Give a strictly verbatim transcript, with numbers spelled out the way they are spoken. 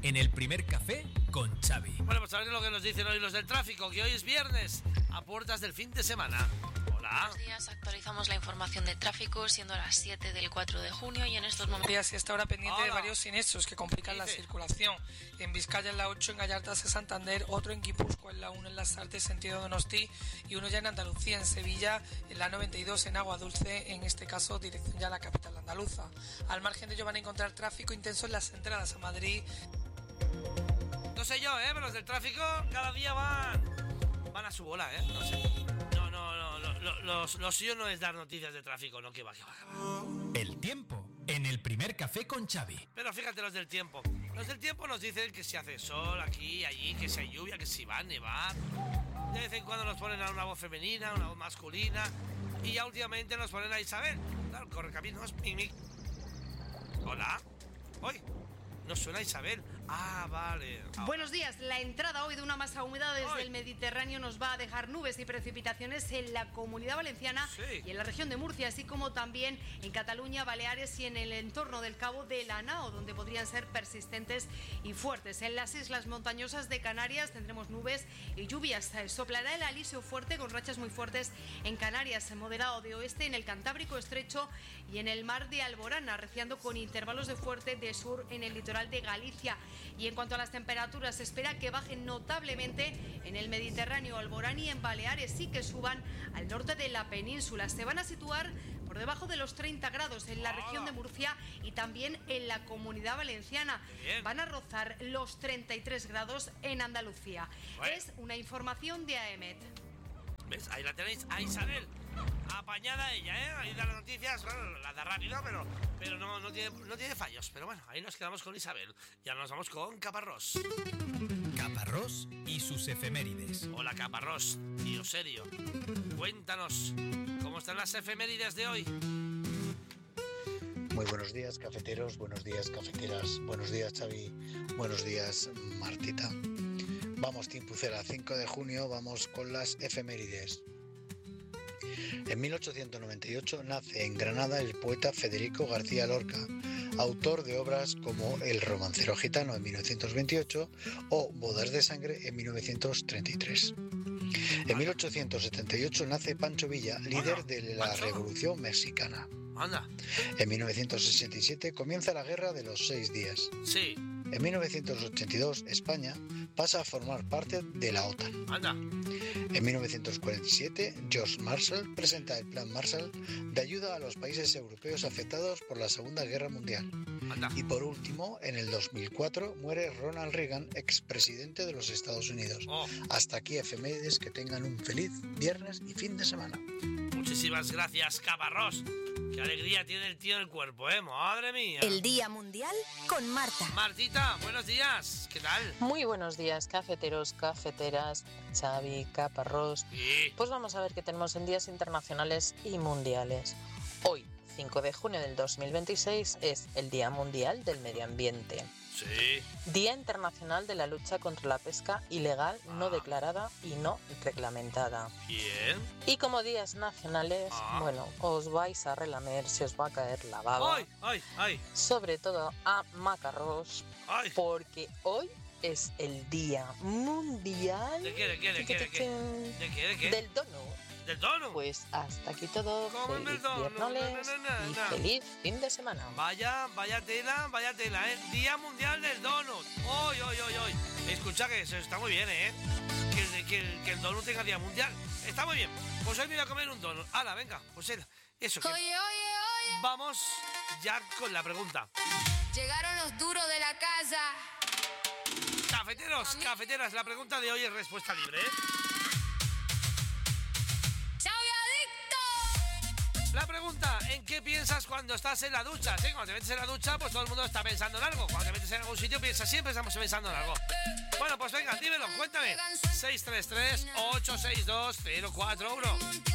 en el primer café con Xavi. Bueno, pues a ver lo que nos dicen hoy los del tráfico, que hoy es viernes, a puertas del fin de semana. Hola. Buenos días, actualizamos la información de tráfico siendo las siete del cuatro de junio y en estos momentos... Y esta hora pendiente Hola. de varios siniestros que complican la circulación. En Vizcaya en la ocho, en Gallartas en Santander, otro en Guipúzcoa en la uno en Las Artes sentido Donosti y uno ya en Andalucía, en Sevilla en la noventa y dos en Agua Dulce, en este caso dirección ya a la capital andaluza. Al margen de ello van a encontrar tráfico intenso en las entradas a Madrid. No sé yo, ¿eh? Pero los del tráfico cada día van van a su bola, ¿eh? No sé. No, no, no, no, no lo, lo suyo no es dar noticias de tráfico, no, que va, que va, que va. El tiempo en el primer café con Xavi. Pero fíjate los del tiempo. Los del tiempo nos dicen que si hace sol aquí, allí, que si hay lluvia, que si va a nevar. De vez en cuando nos ponen a una voz femenina, una voz masculina. Y ya últimamente nos ponen a Isabel. Claro, correcaminos, mi, mi. Hola. Hoy. No suena Isabel. Ah, vale. Ahora. Buenos días. La entrada hoy de una masa húmeda desde Ay. el Mediterráneo nos va a dejar nubes y precipitaciones en la Comunidad Valenciana sí. y en la región de Murcia, así como también en Cataluña, Baleares y en el entorno del Cabo de la Nao, donde podrían ser persistentes y fuertes. En las islas montañosas de Canarias tendremos nubes y lluvias. Soplará el alisio fuerte con rachas muy fuertes en Canarias, moderado de oeste en el Cantábrico estrecho y en el mar de Alborán, arreciando con intervalos de fuerte de sur en el litoral de Galicia. Y en cuanto a las temperaturas, se espera que bajen notablemente en el Mediterráneo, Alborán y en Baleares, y que suban al norte de la península. Se van a situar por debajo de los treinta grados en la región de Murcia y también en la Comunidad Valenciana. Bien. Van a rozar los treinta y tres grados en Andalucía. Bueno. Es una información de AEMET. ¿Ves? Ahí la tenéis, a Isabel. Apañada ella, ¿eh? Ahí da las noticias, bueno, la da rápido, pero, pero no, no, tiene, no tiene fallos. Pero bueno, ahí nos quedamos con Isabel. Y ahora nos vamos con Caparrós. Caparrós y sus efemérides. Hola, Caparrós, tío serio. Cuéntanos, ¿cómo están las efemérides de hoy? Muy buenos días, cafeteros, buenos días, cafeteras, buenos días, Xavi, buenos días, Martita. Vamos, Timpucera, cinco de junio, vamos con las efemérides. En mil ochocientos noventa y ocho nace en Granada el poeta Federico García Lorca, autor de obras como El romancero gitano en mil novecientos veintiocho o Bodas de sangre en mil novecientos treinta y tres. En mil ochocientos setenta y ocho nace Pancho Villa, líder de la Revolución Mexicana. Anda. En mil novecientos sesenta y siete comienza la Guerra de los Seis Días. Sí. En mil novecientos ochenta y dos España pasa a formar parte de la OTAN. Anda. En mil novecientos cuarenta y siete George Marshall presenta el Plan Marshall de ayuda a los países europeos afectados por la Segunda Guerra Mundial. Anda. Y por último, en el dos mil cuatro muere Ronald Reagan, expresidente de los Estados Unidos. Oh. Hasta aquí efemérides, que tengan un feliz viernes y fin de semana. Muchísimas gracias, Caparrós. Qué alegría tiene el tío en el cuerpo, ¿eh? ¡Madre mía! El Día Mundial con Marta. Martita, buenos días. ¿Qué tal? Muy buenos días, cafeteros, cafeteras, Xavi, Caparrós. Sí. Pues vamos a ver qué tenemos en días internacionales y mundiales. Hoy, cinco de junio del dos mil veintiséis, es el Día Mundial del Medio Ambiente. Sí. Día Internacional de la Lucha contra la Pesca Ilegal, ah. no declarada y no reglamentada. Bien. Y como días nacionales, ah. bueno, os vais a relamer, se os va a caer la baba. ¡Ay, ay, ay! Sobre todo a macarrós, ay. porque hoy es el Día Mundial... ¿De qué, de qué, de qué, de qué? ¿De qué, de qué? Del donut. ¿Del donut? Pues hasta aquí todo. Feliz feliz viernes no, no, no, y no. feliz fin de semana. Vaya, vaya tela, vaya tela, ¿eh? Día Mundial del Donut. ¡Oy, oy, oy, oy! Escucha que eso está muy bien, ¿eh? Que el, que, el, que el donut tenga Día Mundial. Está muy bien. Pues hoy me voy a comer un donut. ¡Hala, venga! Pues eso que... Oye, oye, oye. Vamos ya con la pregunta. Llegaron los duros de la casa. Cafeteros, cafeteras, la pregunta de hoy es respuesta libre, ¿eh? La pregunta, ¿en qué piensas cuando estás en la ducha? ¿Sí? Cuando te metes en la ducha, pues todo el mundo está pensando en algo. Cuando te metes en algún sitio, piensas, siempre estamos pensando en algo. Bueno, pues venga, dímelo, cuéntame. seis tres tres, ocho seis dos, cero cuatro uno